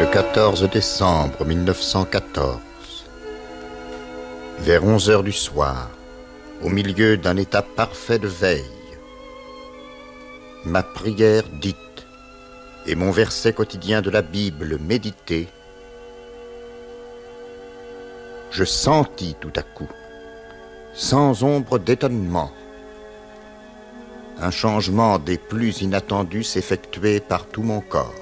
Le 14 décembre 1914, vers 11 heures du soir, au milieu d'un état parfait de veille, ma prière dite et mon verset quotidien de la Bible médité, je sentis tout à coup, sans ombre d'étonnement, un changement des plus inattendus s'effectuer par tout mon corps.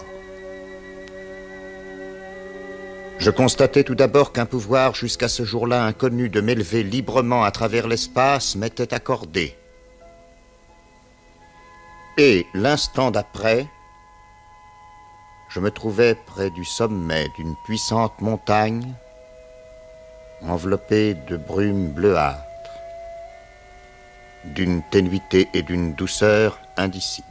Je constatai tout d'abord qu'un pouvoir jusqu'à ce jour-là inconnu de m'élever librement à travers l'espace m'était accordé. Et l'instant d'après, je me trouvais près du sommet d'une puissante montagne enveloppée de brumes bleuâtres, d'une ténuité et d'une douceur indicibles.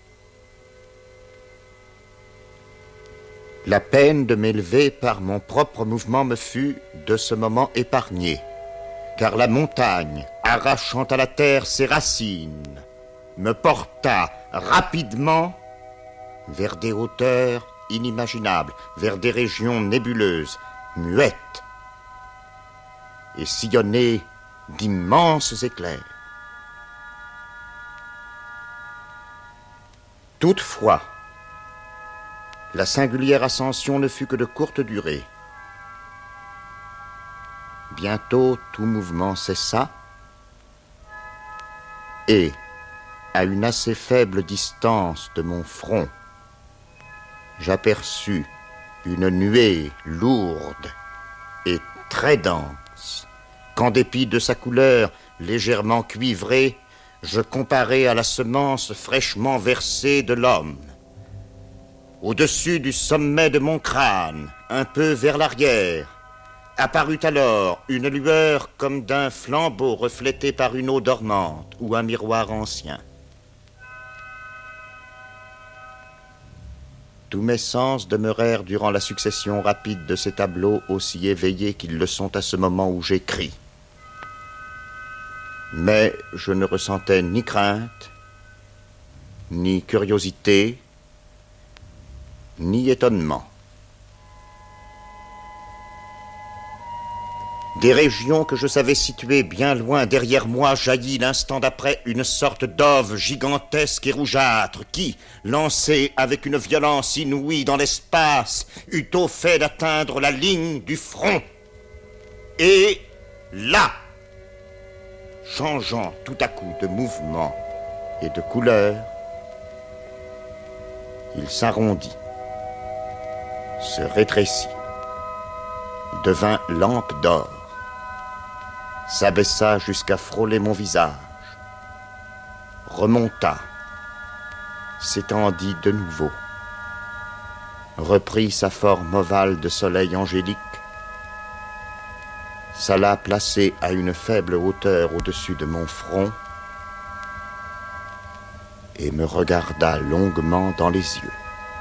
La peine de m'élever par mon propre mouvement me fut, de ce moment, épargnée, car la montagne, arrachant à la terre ses racines, me porta rapidement vers des hauteurs inimaginables, vers des régions nébuleuses, muettes, et sillonnées d'immenses éclairs. Toutefois, la singulière ascension ne fut que de courte durée. Bientôt, tout mouvement cessa et, à une assez faible distance de mon front, j'aperçus une nuée lourde et très dense, qu'en dépit de sa couleur légèrement cuivrée, je comparais à la semence fraîchement versée de l'homme. Au-dessus du sommet de mon crâne, un peu vers l'arrière, apparut alors une lueur comme d'un flambeau reflété par une eau dormante ou un miroir ancien. Tous mes sens demeurèrent durant la succession rapide de ces tableaux aussi éveillés qu'ils le sont à ce moment où j'écris. Mais je ne ressentais ni crainte, ni curiosité, ni étonnement. Des régions que je savais situées bien loin derrière moi jaillit l'instant d'après une sorte d'ove gigantesque et rougeâtre qui, lancée avec une violence inouïe dans l'espace, eut au fait d'atteindre la ligne du front. Et là, changeant tout à coup de mouvement et de couleur, il s'arrondit, se rétrécit, devint lampe d'or, s'abaissa jusqu'à frôler mon visage, remonta, s'étendit de nouveau, reprit sa forme ovale de soleil angélique, s'alla placer à une faible hauteur au-dessus de mon front et me regarda longuement dans les yeux.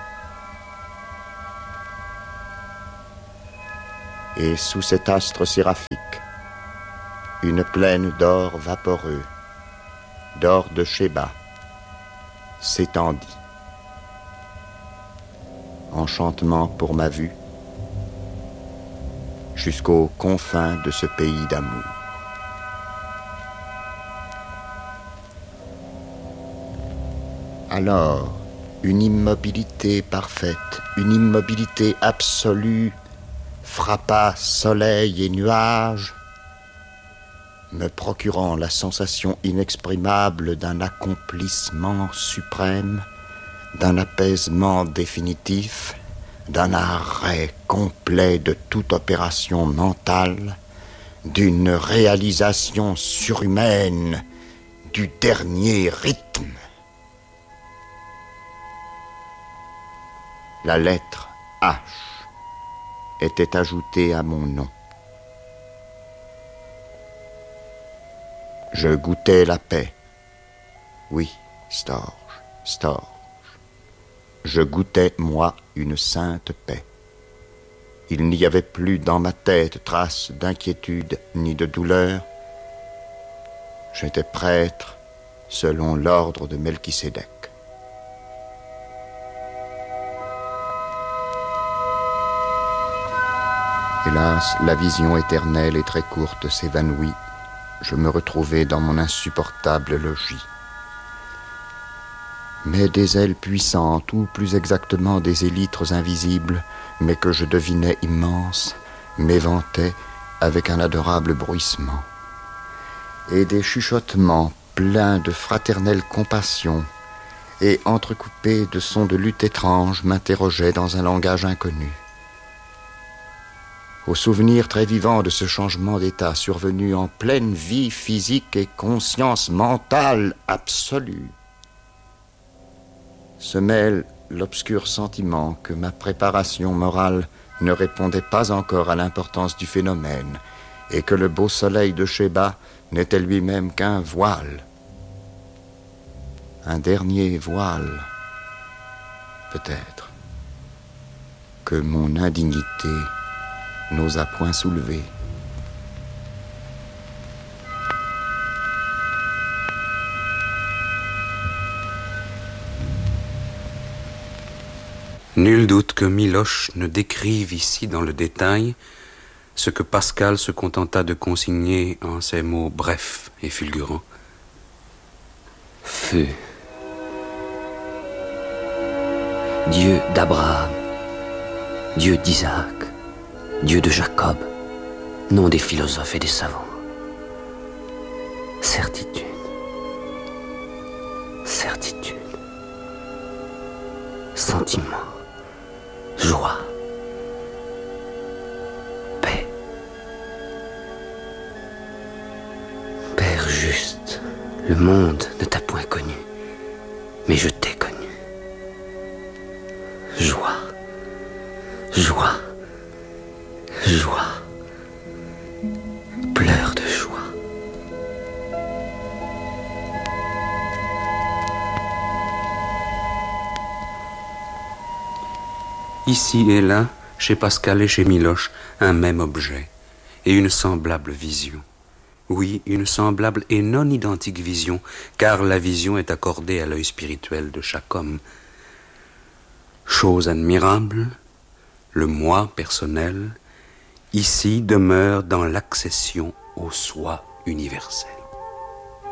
Et sous cet astre séraphique, une plaine d'or vaporeux, d'or de Shéba, s'étendit. Enchantement pour ma vue, jusqu'aux confins de ce pays d'amour. Alors, une immobilité parfaite, une immobilité absolue, frappa soleil et nuages, me procurant la sensation inexprimable d'un accomplissement suprême, d'un apaisement définitif, d'un arrêt complet de toute opération mentale, d'une réalisation surhumaine du dernier rythme. La lettre H était ajoutée à mon nom. Je goûtais la paix. Oui, Storge, Storge. Je goûtais, moi, une sainte paix. Il n'y avait plus dans ma tête trace d'inquiétude ni de douleur. J'étais prêtre selon l'ordre de Melchisédek. Hélas, la vision éternelle et très courte s'évanouit. Je me retrouvai dans mon insupportable logis. Mais des ailes puissantes, ou plus exactement des élytres invisibles, mais que je devinais immenses, m'éventaient avec un adorable bruissement. Et des chuchotements pleins de fraternelle compassion et entrecoupés de sons de lutte étranges m'interrogeaient dans un langage inconnu. Au souvenir très vivant de ce changement d'état survenu en pleine vie physique et conscience mentale absolue, se mêle l'obscur sentiment que ma préparation morale ne répondait pas encore à l'importance du phénomène et que le beau soleil de Sheba n'était lui-même qu'un voile. Un dernier voile, peut-être, que mon indignité n'osa point soulever. Nul doute que Miloche ne décrive ici dans le détail ce que Pascal se contenta de consigner en ces mots brefs et fulgurants. Feu. Dieu d'Abraham, Dieu d'Isaac, Dieu de Jacob, nom des philosophes et des savants. Certitude. Certitude. Sentiment. Joie. Paix. Père juste, le monde ne t'a point connu, mais je t'ai connu. Joie. Joie. Joie. Pleurs de joie. Ici et là, chez Pascal et chez Miloche, un même objet et une semblable vision. Oui, une semblable et non identique vision, car la vision est accordée à l'œil spirituel de chaque homme. Chose admirable, le moi personnel, ici demeure dans l'accession au soi universel.